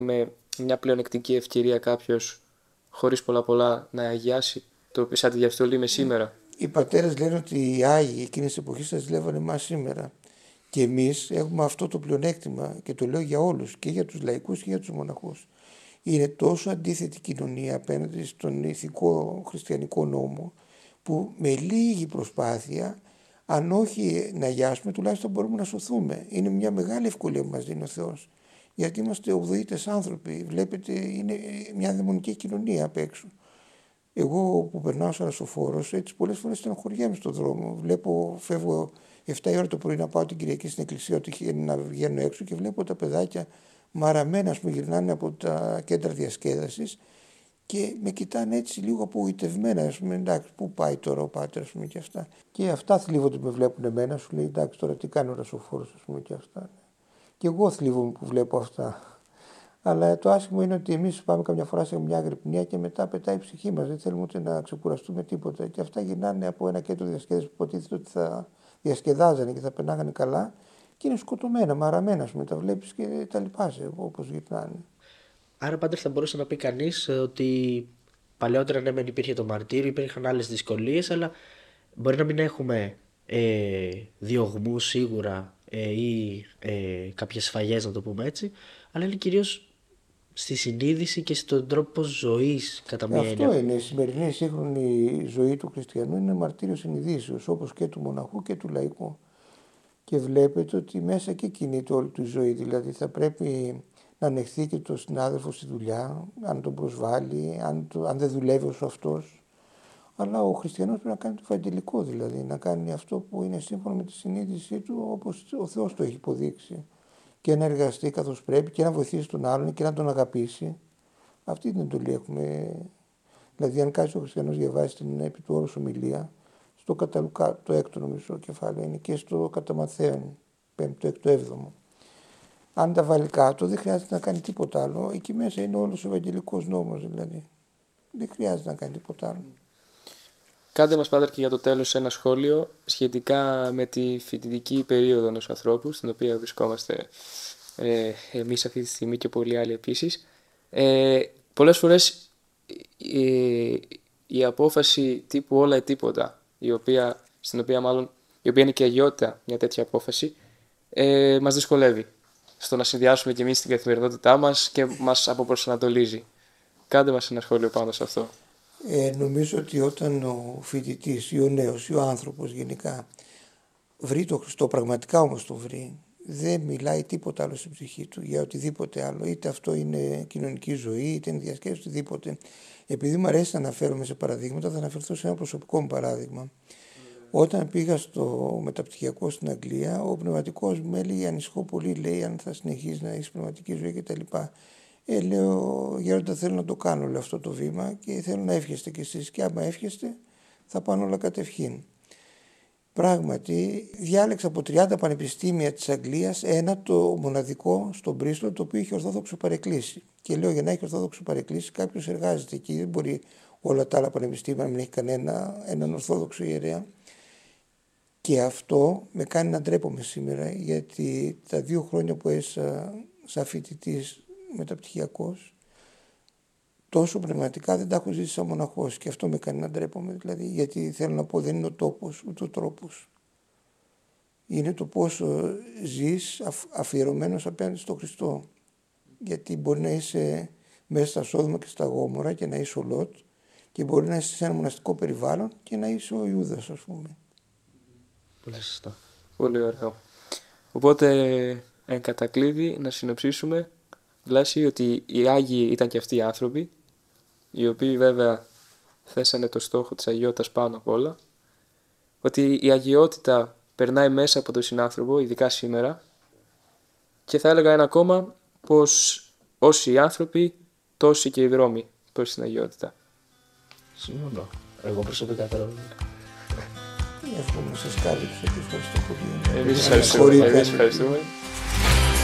με μια πλεονεκτική ευκαιρία κάποιος χωρίς πολλά να αγιάσει, το οποίο σαν τη διαστολή με σήμερα. Οι πατέρες λένε ότι οι Άγιοι εκείνης της εποχής θα ζηλεύανε εμάς σήμερα. Και εμείς έχουμε αυτό το πλεονέκτημα, και το λέω για όλους, και για τους λαϊκούς και για τους μοναχούς. Είναι τόσο αντίθετη κοινωνία απέναντι στον ηθικό χριστιανικό νόμο, που με λίγη προσπάθεια, αν όχι να αγιάσουμε, τουλάχιστον μπορούμε να σωθούμε. Είναι μια μεγάλη ευκολία που μας δίνει ο Θεός. Γιατί είμαστε ογδοήτες άνθρωποι. Βλέπετε, είναι μια δαιμονική κοινωνία απ' έξω. Εγώ που περνάω σαν ρασοφόρος, έτσι πολλές φορές στενοχωριέμαι στον δρόμο. Βλέπω, φεύγω 7 η ώρα το πρωί να πάω την Κυριακή στην εκκλησία, ότι να βγαίνω έξω και βλέπω τα παιδάκια μαραμένα, που γυρνάνε από τα κέντρα διασκέδασης και με κοιτάνε έτσι λίγο απογοητευμένα. Ας πούμε, εντάξει, πού πάει τώρα ο πάτερ, ας πούμε, και αυτά. Και αυτά θλίβονται που με βλέπουν εμένα, σου λέει, εντάξει, τώρα τι κάνει ο ρασοφόρος, ας πούμε, και αυτά. Και εγώ θλίβομαι που βλέπω αυτά. Αλλά το άσχημο είναι ότι εμείς πάμε καμιά φορά σε μια αγρυπνία και μετά πετάει η ψυχή μας. Δεν θέλουμε ούτε να ξεκουραστούμε τίποτα. Και αυτά γυρνάνε από ένα κέντρο διασκέδαση που υποτίθεται ότι θα διασκεδάζανε και θα περνάγανε καλά και είναι σκοτωμένα, μαραμένα. Ας πούμε, τα βλέπεις και τα λυπάσαι όπως γυρνάνε. Άρα πάντα θα μπορούσε να πει κανείς ότι παλαιότερα ναι, μεν υπήρχε το μαρτύριο, υπήρχαν άλλες δυσκολίες, αλλά μπορεί να μην έχουμε διωγμούς σίγουρα ή κάποιες σφαγές, να το πούμε έτσι, αλλά είναι κυρίως στη συνείδηση και στον τρόπο ζωής κατά μία έννοια. Αυτό είναι. Η σημερινή σύγχρονη ζωή του χριστιανού είναι μαρτύριο συνειδήσεως, όπως και του μοναχού και του λαϊκού. Και βλέπετε ότι μέσα και κινείται όλη του η ζωή. Δηλαδή θα πρέπει να ανεχθεί και τον συνάδελφο στη δουλειά, αν τον προσβάλλει, αν δεν δουλεύει ως αυτός. Αλλά ο χριστιανός πρέπει να κάνει το ευαγγελικό, δηλαδή να κάνει αυτό που είναι σύμφωνα με τη συνείδησή του, όπως ο Θεός το έχει υποδείξει. Και να εργαστεί καθώς πρέπει και να βοηθήσει τον άλλον και να τον αγαπήσει. Αυτή την εντολή έχουμε. Δηλαδή, αν κάτσει ο χριστιανός διαβάσει την επί του όρους ομιλία, στο κατά Λουκά, το έκτο νομίζω κεφάλαιο είναι, και στο κατά Ματθαίον, πέμπτο, έκτο, έβδομο. Αν τα βάλει κάτω, δεν χρειάζεται να κάνει τίποτα άλλο. Εκεί μέσα είναι όλος ο Ευαγγελικός νόμος, δηλαδή. Δεν χρειάζεται να κάνει τίποτα άλλο. Κάντε μας, Πάτερ, και για το τέλος ένα σχόλιο σχετικά με τη φοιτητική περίοδο ενός ανθρώπου, στην οποία βρισκόμαστε εμείς αυτή τη στιγμή και πολλοί άλλοι επίσης. Πολλές φορές η απόφαση τύπου όλα ή τίποτα, η οποία είναι και αγιότητα μια τέτοια απόφαση, μας δυσκολεύει στο να συνδυάσουμε και εμείς την καθημερινότητά μας και μας αποπροσανατολίζει. Κάντε μας ένα σχόλιο πάνω σε αυτό. Νομίζω ότι όταν ο φοιτητής ή ο νέος ή ο άνθρωπος γενικά βρει το Χριστό, πραγματικά όμως το βρει, δεν μιλάει τίποτα άλλο στην ψυχή του για οτιδήποτε άλλο. Είτε αυτό είναι κοινωνική ζωή, είτε είναι διασκέδαση, οτιδήποτε. Επειδή μου αρέσει να αναφέρομαι σε παραδείγματα, θα αναφερθώ σε ένα προσωπικό μου παράδειγμα. Όταν πήγα στο μεταπτυχιακό στην Αγγλία, ο πνευματικός μου έλεγε: ανησυχώ πολύ, λέει, αν θα συνεχίσει να έχει πνευματική ζωή κτλ. Λέω: Γέροντα, θέλω να το κάνω όλο αυτό το βήμα και θέλω να εύχεστε κι εσείς. Και άμα εύχεστε, θα πάνε όλα κατευχήν. Πράγματι, διάλεξα από 30 πανεπιστήμια της Αγγλίας ένα, το μοναδικό στον Πρίστολ, το οποίο είχε ορθόδοξο παρεκκλήσι. Και λέω: για να έχει ορθόδοξο παρεκκλήσι, κάποιος εργάζεται εκεί. Δεν μπορεί όλα τα άλλα πανεπιστήμια να μην έχει έναν ορθόδοξο ιερέα. Και αυτό με κάνει να ντρέπομαι σήμερα, γιατί τα 2 χρόνια που έζησα σαν φοιτητής μεταπτυχιακός, τόσο πνευματικά δεν τα έχω ζήσει σαν μοναχός, και αυτό με κάνει να ντρέπομαι, δηλαδή, γιατί θέλω να πω, δεν είναι ο τόπος ούτε ο τρόπος. Είναι το πόσο ζεις αφιερωμένος απέναντι στον Χριστό. Γιατί μπορεί να είσαι μέσα στα Σόδομα και στα Γόμορα και να είσαι ο Λότ, και μπορεί να είσαι σε ένα μοναστικό περιβάλλον και να είσαι ο Ιούδας, ας πούμε. Πολύ σωστά. Πολύ ωραίο. Οπότε, εν κατακλείδη, να συνοψίσουμε, Βλάση, ότι οι Άγιοι ήταν και αυτοί οι άνθρωποι, οι οποίοι βέβαια θέσανε το στόχο της αγιότητας πάνω απ' όλα, ότι η αγιότητα περνάει μέσα από τον συνάνθρωπο, ειδικά σήμερα, και θα έλεγα ένα ακόμα, πως όσοι οι άνθρωποι, τόσοι και οι δρόμοι προς την αγιότητα. Συμφωνώ. Εγώ προσωπικά θέλω. Εύχομαι να σας κάλυψε και ευχαριστώ πολύ. Εμείς ευχαριστούμε.